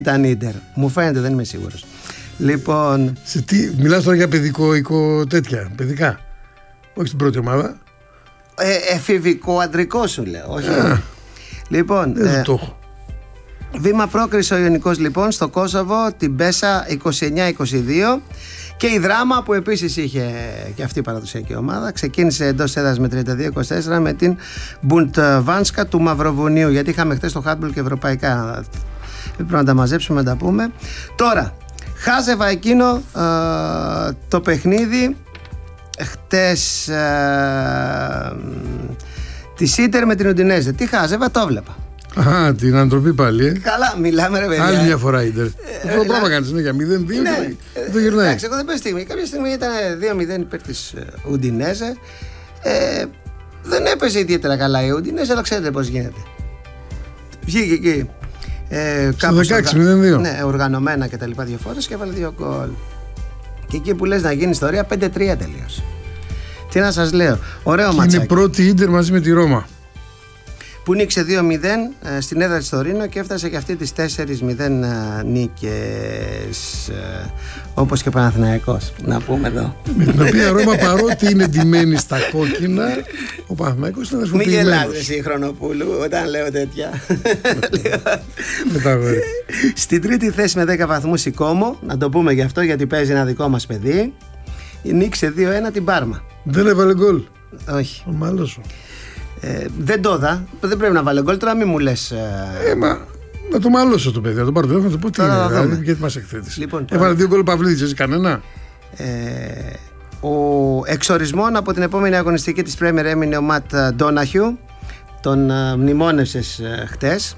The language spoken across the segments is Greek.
ήταν Ίντερ. Μου φαίνεται, δεν είμαι σίγουρος. Λοιπόν. Μιλάς τώρα για παιδικό τέτοια, παιδικά. Όχι στην πρώτη ομάδα. Εφηβικό, αντρικό σου λέω. Όχι. Λοιπόν. Δεν το έχω. Βήμα πρόκριση ο Ιωνικός λοιπόν στο Κόσοβο, την Πέσα 29-22. Και η Δράμα που επίσης είχε και αυτή η παραδοσιακή ομάδα ξεκίνησε εντός έδρας με 32-24 με την Μπουντβάνσκα του Μαυροβουνίου, γιατί είχαμε χτες το handball και ευρωπαϊκά. Πρέπει να τα μαζέψουμε, να τα πούμε. Τώρα, χάζευα εκείνο το παιχνίδι χτες τη Ίντερ με την Ουντινέζε. Τι χάζευα, το βλέπα. Α, την ανατροπή πάλι. Καλά, μιλάμε ρε παιδιά. Άλλη μια φορά Ίντερ. Αυτό το πράγμα κάνεις για 0-2. Ναι, το γυρνάει. Εντάξει, εγώ δεν πες στιγμή. Κάποια στιγμή ήταν 2-0 υπέρ της Ουντινέζε. Δεν έπαιζε ιδιαίτερα καλά η Ουντινέζε, αλλά ξέρετε πώς γίνεται. Βγήκε εκεί. Στο 16-0-2. Ναι, οργανωμένα και τα λοιπά 2 φορές και έβαλε 2 γκολ. Και εκεί που λες να γίνει ιστορία, 5-3 τελείωσε. Τι να σας λέω, ωραίο ματσάκι. Είναι πρώτη Ίντερ μαζί με τη Ρώμα. Που νίκησε 2-0 στην έδρα της Τωρίνο και έφτασε και αυτή τις 4-0 νίκες, όπως και ο Παναθηναϊκός, να πούμε εδώ. Με την οποία Ρώμα, παρότι είναι ντυμένη στα κόκκινα, ο Παναθηναϊκός είναι δεσμοποιημένος. Μην γελάτε εσύ Χρονοπούλου όταν λέω τέτοια. Στην τρίτη θέση με 10 βαθμούς η Κόμο, να το πούμε γι' αυτό γιατί παίζει ένα δικό μας παιδί, νίκησε 2-1 την Πάρμα. Δεν έβαλε γκολ. Όχι. Ο μάλλον σου. Δεν το είδα, δεν πρέπει να βάλω γκολ, τώρα μην μου λες. Να το μαλώσω το παιδί, να το πάρω τηλέφωνο, να το πω τι είναι, γιατί μας εκθέτεις. Λοιπόν, έβαλε 2 γκολ Παυλίδης, εσύ κανένα. Ο εξορισμόν από την επόμενη αγωνιστική της Πρέμιερ έμεινε ο Ματ Ντόναχιου, τον μνημόνευσες χτες.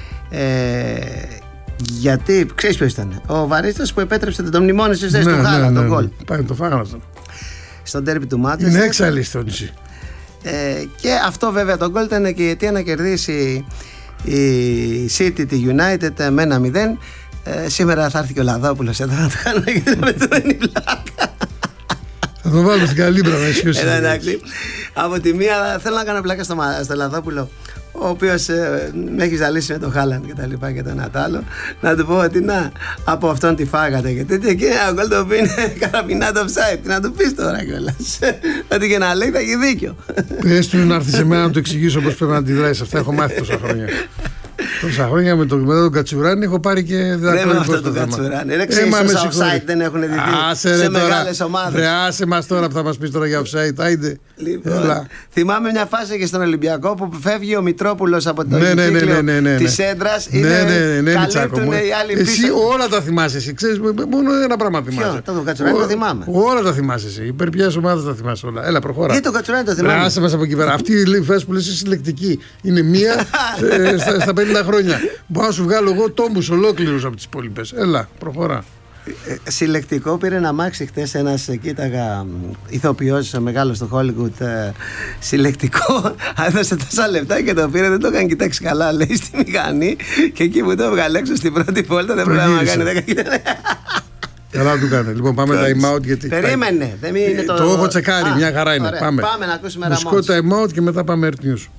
Γιατί, ξέρεις ποιος ήταν, ο Βαρίστας που επέτρεψε τον μνημόνευσες του Χάλα, τον γκολ. Πάει, το φάγανε αυτό. Στον τέρμπι του Μάντσεστερ. Είναι έξαλλη στο νησί. Και αυτό βέβαια το γκολ ήταν και η αιτία να κερδίσει η City τη United με 1-0. Σήμερα θα έρθει και ο Λαδόπουλος εδώ να το κάνουμε και να μετρώνει πλάκα. Θα τον βάλουμε στην καλύμπρα να ισχύσει. Εντάξει. Από τη μία θέλω να κάνω πλάκα στο Λαδόπουλο, ο οποίος με έχει ζαλίσει με τον Χάλαντ και τα λοιπά και τον Ατάλο, να του πω ότι να, από αυτόν τη φάγατε και τέτοια, και ένα γκολ το οποίο είναι καραπινάτο offside. Τι να του πεις τώρα κιόλας, ότι και να λέει θα έχει δίκιο. Πες του να έρθει σε μένα να του εξηγήσω πώς πρέπει να αντιδράσεις. Αυτά έχω μάθει τόσα χρόνια. Τόσα χρόνια με τον Κατσουράνη έχω πάρει και διδακτορικό. Δεν αυτό το Κατσουράνη. Δεν ξέρεις τόσα offside δεν έχουν διδεί σε μεγάλες ομάδες. Άσε μας τώρα που θα μας πεις τώρα για offside. Άιντε. Λοιπόν, θυμάμαι μια φάση και στον Ολυμπιακό που φεύγει ο Μητρόπουλος από το κύκλιο της έντρας. Καλύπτουν οι άλλοι πίσω. Εσύ όλα τα θυμάσαι εσύ. Ξέρεις, μόνο ένα πράγμα θυμάσαι. Το Κατσουράνη το θυμάμαι. Όλα τα θυμάσαι εσύ. Υπέρ ποιας ομάδας τα θυμάσαι όλα. Έλα, προχώρα. Γιατί το Κατσουράνη το θυμάμαι. Άσε μας από εκεί πέρα. Αυτή η φάση που λες συλλεκτική είναι μία στα 50 χρόνια. Μπορώ να σου βγάλω εγώ τόμπους ολόκληρους από τις υπόλοιπες. Έλα, προχώρα. Συλλεκτικό πήρε ένα μάξι χτες ένας, κοίταγα, ηθοποιός μεγάλος στο Hollywood, συλλεκτικό, έδωσε τόσα λεπτά και το πήρε, δεν το έκανε κοιτάξει καλά, λέει, στη μηχανή, και εκεί που το έβγαλε έξω στην πρώτη βόλτα δεν πρέπει να κάνει 10 κοίταγα. Καλά του κάνει. Λοιπόν, πάμε time out γιατί. Περίμενε, δεν είναι το. Το έχω τσεκάρει, μια χαρά είναι. Πάμε να ακούσουμε Ραμόνς. Μουσικό time out και μετά πάμε Earth News.